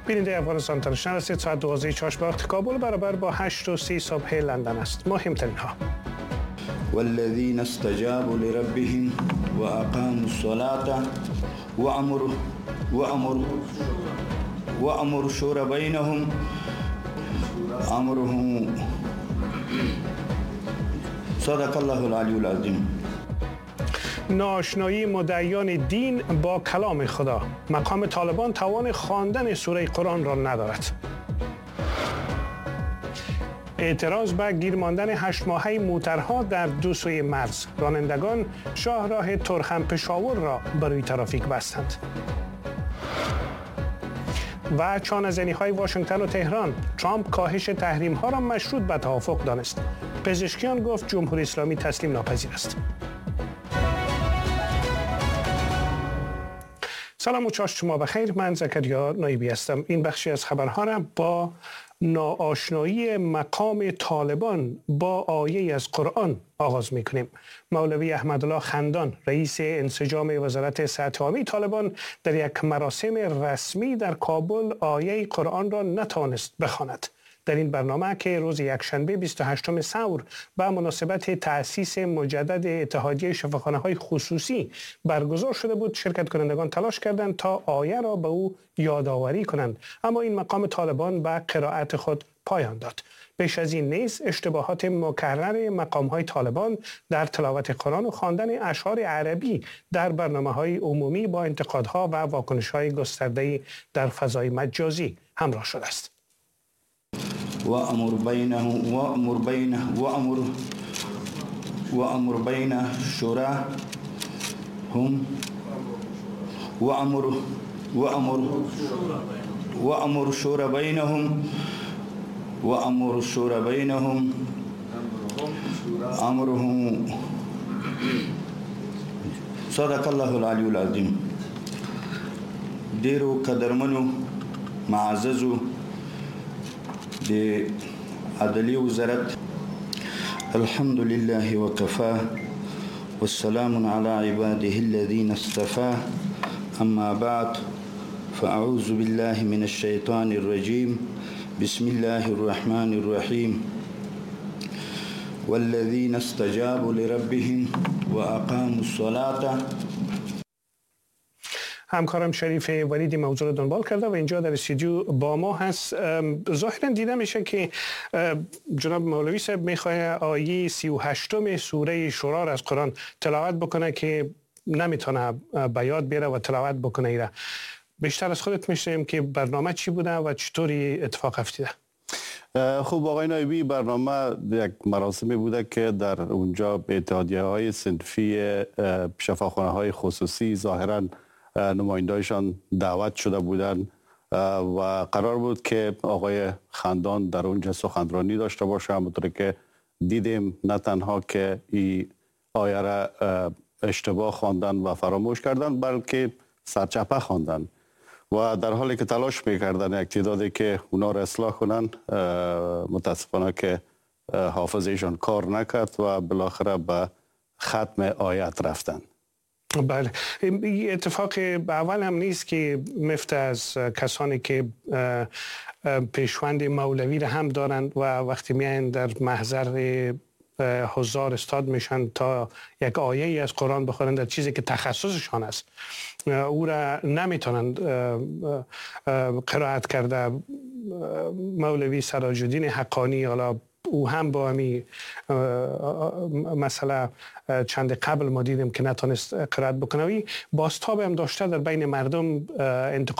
بیننده افغانستان تلویزیون هستید. ساعت 12 چاشت به وقت کابل برابر با 8:30 صبح لندن است. مهمترین ها: والذین استجابوا لربهم واقاموا الصلاة وامروا الشورى بینهم امرهم. صدق الله العلی العظیم. ناآشنایی مدعیان دین با کلام خدا. مقام طالبان توان خواندن سوره قرآن را ندارد. اعتراض به گیر ماندن 8 ماهه موترها در دو سوی مرز. رانندگان شاهراه ترخم پشاور را برای ترافیک بستند. و چانه‌زنی‌های واشنگتن و تهران. ترامپ کاهش تحریم‌ها را مشروط به توافق دانست. پزشکیان گفت جمهوری اسلامی تسلیم ناپذیر است. سلام و چاشت شما بخیر. من زکریا نایبی هستم. این بخشی از خبرها را با ناآشنایی مقام طالبان با آیه از قرآن آغاز می‌کنیم. مولوی احمدالله خندان، رئیس انسجام وزارت صحت عامه طالبان، در یک مراسم رسمی در کابل آیه قرآن را نتوانست بخواند. در این برنامه که روز یکشنبه 28 ثور به مناسبت تأسیس مجدد اتحادیه شفاخانه‌های خصوصی برگزار شده بود، شرکت کنندگان تلاش کردند تا آیه را به او یادآوری کنند، اما این مقام طالبان به قرائت خود پایان داد. پیش از این نیز اشتباهات مکرر مقام‌های طالبان در تلاوت قرآن و خواندن اشعار عربی در برنامه‌های عمومی با انتقادها و واکنش‌های گسترده‌ای در فضای مجازی همراه شده است. وأمر بين شوراهم وأمر الشورى بينهم أمرهم. صدق الله العلی العظیم. ډیرو قدرمنو معززو د عدلیه وزارت، الحمد لله وكفى والسلام على عباده الذين اصطفى، اما بعد فاعوذ بالله من الشيطان الرجيم، بسم الله الرحمن الرحيم. والذين استجابوا لربهم واقاموا الصلاة. همکارم شریف ولیدی موضوع رو دنبال کرده و اینجا در استودیو با ما هست. ظاهرا دیده میشه که جناب مولوی صاحب میخواه آیه 38 سوره شورا را از قرآن تلاوت بکنه که نمیتونه به یاد بیاره و تلاوت بکنه. ایره بیشتر از خودت میشنیم که برنامه چی بوده و چطوری اتفاق افتیده؟ خب آقای نایبی، برنامه یک مراسمی بوده که در اونجا به اتحادیه های صنفی شفاخانه های خصوصی ظاهراً نمایندهایشان دعوت شده بودند و قرار بود که آقای خندان در اونجا سخنرانی داشته باشه. همونطور که دیدیم نه تنها که این آیه را اشتباه خواندن و فراموش کردن، بلکه سرچپه خواندن و در حالی که تلاش میکردن یک تعدادی که اونا را اصلاح کنن، متاسفانه که حافظهشان کار نکرد و بالاخره به ختم آیت رفتن. بله، این اتفاق اول هم نیست که مفته از کسانی که پیشوند مولوی را هم دارند و وقتی میاین در محضر حضار استاد میشن تا یک آیه از قرآن بخونن در چیزی که تخصصشان است، او را نمیتونند قرائت کرده. مولوی سراج الدین حقانی، حالا او هم با همی مسئله چند قبل ما دیدیم که نتونست قرائت بکنه، بازتاب هم داشته در بین مردم انتقاد